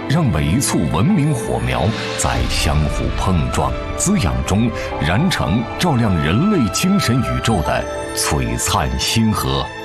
让每一簇文明火苗在相互碰撞、滋养中燃成照亮人类精神宇宙的璀璨星河。